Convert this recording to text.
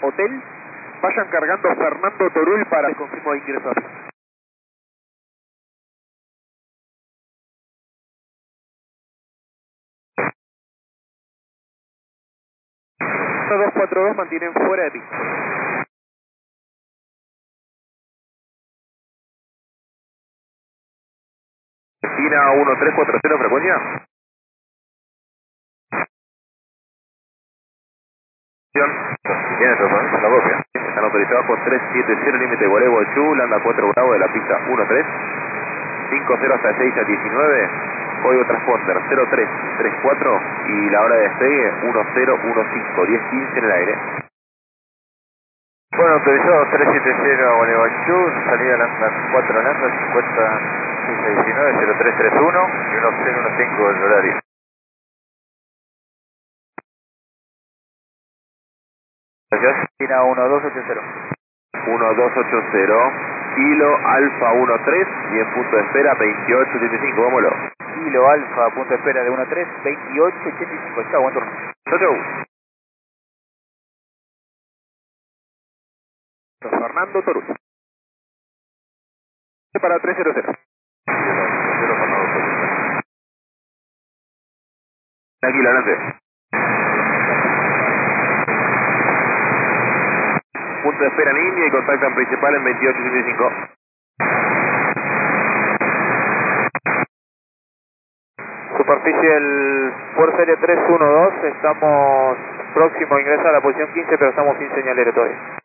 Hotel. Vayan cargando Fernando Torul para el confirmo de ingreso a pista. 242 mantienen fuera de pista. Destina 1340, frecuencia. Tienen referencia la copia. Están autorizados con 370, límite de Gualevo Chu, Landa 4 Bravo de la pista 13. 50 hasta 6 a 19. Código transponder 0334 y la hora de despegue 1015, 1015 en el aire. Bueno, autorizado 370 Gualeguaychú, salida Landa 4 Landa 50 6 a 19 0331 y 1015 el horario. Gracias. China 1280. 1280, Kilo Alfa 13 y en punto de espera 2885, vámonos. Kilo Alfa, punto de espera de 13, 2885. Chao, buen turno. Chau, chau. Fernando Torul. Para 300. Tranquilo, adelante. Punto de espera en línea y contactan principal en 2885. Superficie el Ford Serie 312, estamos próximo a ingresar a la posición 15, pero estamos sin señalero todavía.